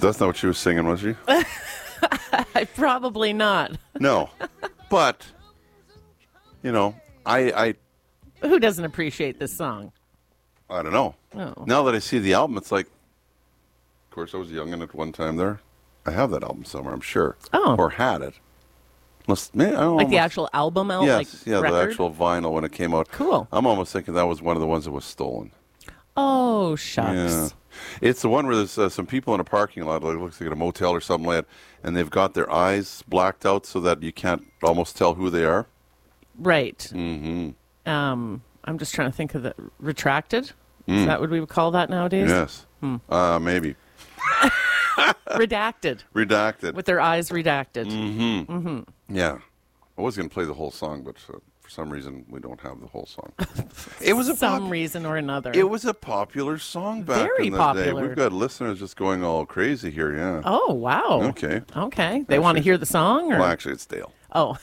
That's not what she was singing, was she? Probably not. No. But, I Who doesn't appreciate this song? don't know. Oh. Now that I see the album, it's like, of course, I was young and at one time there. I have that album somewhere, I'm sure. Oh. Or had it. Unless, I don't Like the actual album out? Yes, like record? the actual vinyl when it came out. Cool. I'm almost thinking that was one of the ones that was stolen. Oh, shucks. Yeah. It's the one where there's some people in a parking lot, like it looks like a motel or something like that, and they've got their eyes blacked out so that you can't almost tell who they are. Right. Mm-hmm. I'm just trying to think of the Retracted. Is that what we would call that nowadays? Yes. Maybe. Redacted. Redacted. With their eyes redacted. Yeah. I was going to play the whole song, but for some reason we don't have the whole song. It was reason or another. It was a popular song back Very in the popular. day. We've got listeners just going all crazy here, yeah. Oh, wow. Okay. They want to hear the song? Or? Well, actually, it's Dale. Oh.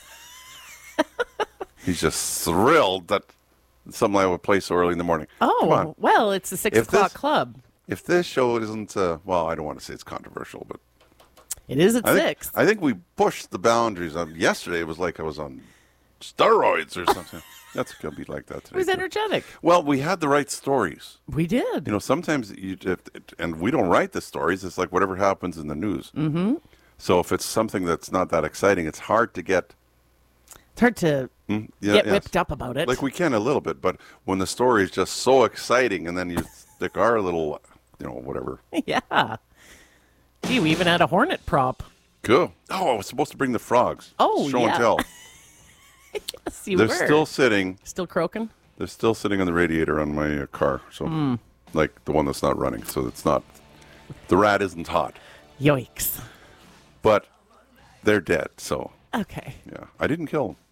He's just thrilled that something like would play so early in the morning. Come Oh, on. well, it's the 6 o'clock club. If this show isn't, well, I don't want to say it's controversial, but It is at 6. I think we pushed the boundaries. Yesterday, it was like I was on steroids or something. That's going to be like that today. It was too. energetic. Well, we had the right stories. We did. Sometimes and we don't write the stories. It's like whatever happens in the news. Mm-hmm. So if it's something that's not that exciting, it's hard to get. It's hard to get whipped up about it. Like we can a little bit, but when the story is just so exciting, and then you stick our little, whatever. Yeah. Gee, we even had a hornet prop. Cool. Oh, I was supposed to bring the frogs. Oh, Show yeah. and tell. Yes, you They're were. still sitting. Still croaking? They're still sitting on the radiator on my car. So, like the one that's not running. So it's not. The rat isn't hot, Yoicks. but they're dead. So Okay. yeah, I didn't kill them.